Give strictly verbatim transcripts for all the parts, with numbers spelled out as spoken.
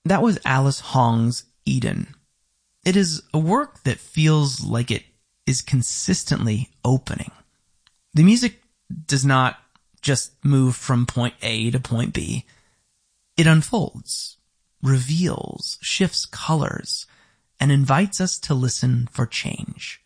That was Alice Hong's Eden. It is a work that feels like it is consistently opening. The music does not just move from point A to point B. It unfolds, reveals, shifts colors, and invites us to listen for change.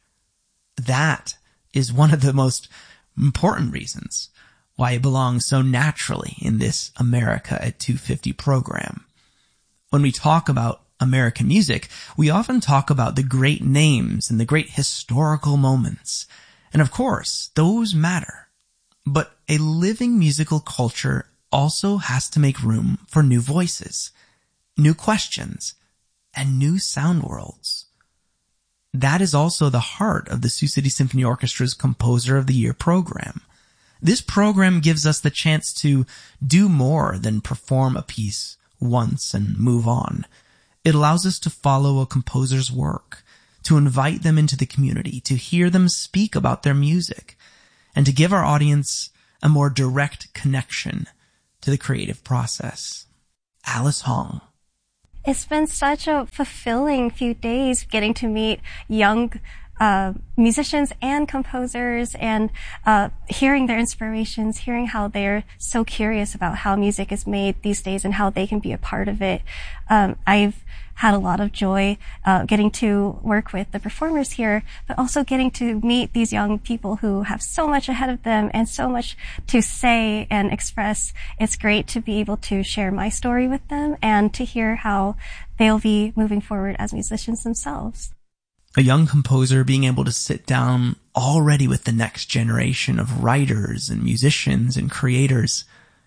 That is one of the most important reasons why it belongs so naturally in this America at two fifty program. When we talk about American music, we often talk about the great names and the great historical moments. And of course, those matter. But a living musical culture also has to make room for new voices, new questions, and new sound worlds. That is also the heart of the Sioux City Symphony Orchestra's Composer of the Year program. This program gives us the chance to do more than perform a piece once and move on. It allows us to follow a composer's work, to invite them into the community, to hear them speak about their music, and to give our audience a more direct connection to the creative process. Alice Hong. It's been such a fulfilling few days getting to meet young uh musicians and composers and uh hearing their inspirations, hearing how they're so curious about how music is made these days and how they can be a part of it. Um I've had a lot of joy uh getting to work with the performers here, but also getting to meet these young people who have so much ahead of them and so much to say and express. It's great to be able to share my story with them and to hear how they'll be moving forward as musicians themselves. A young composer being able to sit down already with the next generation of writers and musicians and creators.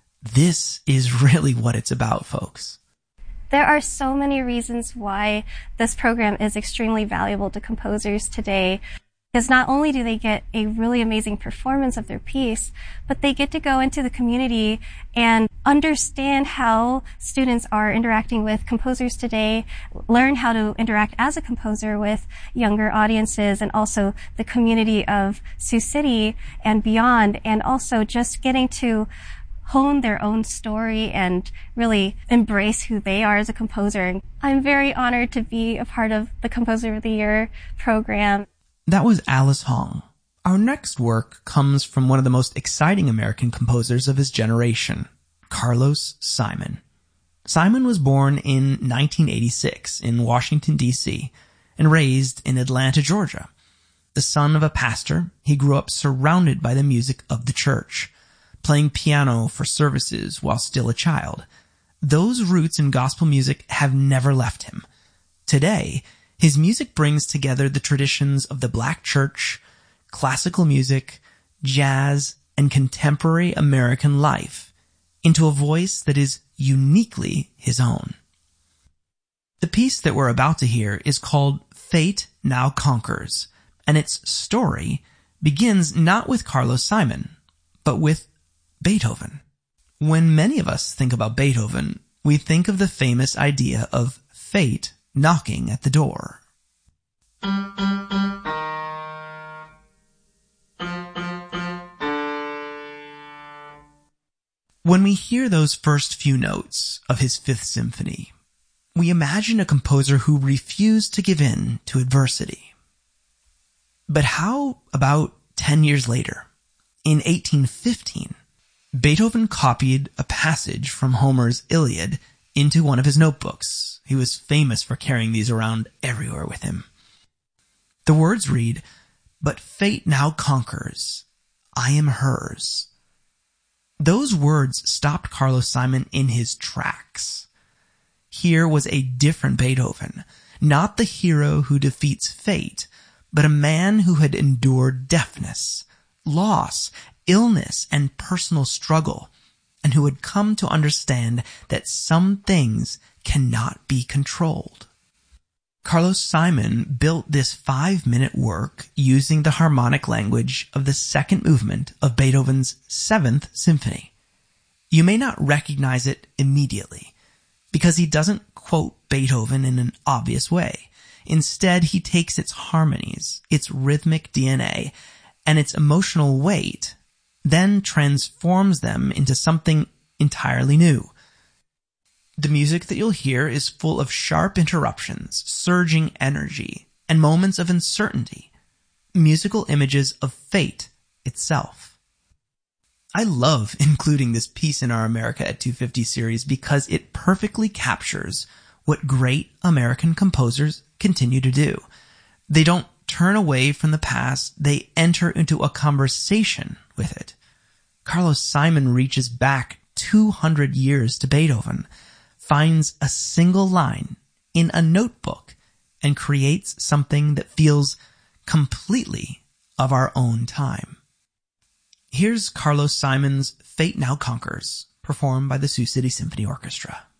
This is really what it's about, folks. There are so many reasons why this program is extremely valuable to composers today. Because not only do they get a really amazing performance of their piece, but they get to go into the community and understand how students are interacting with composers today, learn how to interact as a composer with younger audiences and also the community of Sioux City and beyond, and also just getting to hone their own story and really embrace who they are as a composer. I'm very honored to be a part of the Composer of the Year program. That was Alice Hong. Our next work comes from one of the most exciting American composers of his generation, Carlos Simon. Simon was born in nineteen eighty-six in Washington, D C, and raised in Atlanta, Georgia. The son of a pastor, he grew up surrounded by the music of the church, playing piano for services while still a child. Those roots in gospel music have never left him. Today, his music brings together the traditions of the Black church, classical music, jazz, and contemporary American life into a voice that is uniquely his own. The piece that we're about to hear is called Fate Now Conquers, and its story begins not with Carlos Simon, but with Beethoven. When many of us think about Beethoven, we think of the famous idea of fate knocking at the door. When we hear those first few notes of his Fifth Symphony, we imagine a composer who refused to give in to adversity. But how about ten years later, in eighteen fifteen, Beethoven copied a passage from Homer's Iliad into one of his notebooks. He was famous for carrying these around everywhere with him. The words read, "But fate now conquers. I am hers." Those words stopped Carlos Simon in his tracks. Here was a different Beethoven, not the hero who defeats fate, but a man who had endured deafness, loss, illness, and personal struggle, and who had come to understand that some things cannot be controlled. Carlos Simon built this five-minute work using the harmonic language of the second movement of Beethoven's Seventh Symphony. You may not recognize it immediately, because he doesn't quote Beethoven in an obvious way. Instead, he takes its harmonies, its rhythmic D N A, and its emotional weight, then transforms them into something entirely new. The music that you'll hear is full of sharp interruptions, surging energy, and moments of uncertainty, musical images of fate itself. I love including this piece in our America at two fifty series because it perfectly captures what great American composers continue to do. They don't turn away from the past, they enter into a conversation with it. Carlos Simon reaches back two hundred years to Beethoven, finds a single line in a notebook, and creates something that feels completely of our own time. Here's Carlos Simon's Fate Now Conquers, performed by the Sioux City Symphony Orchestra.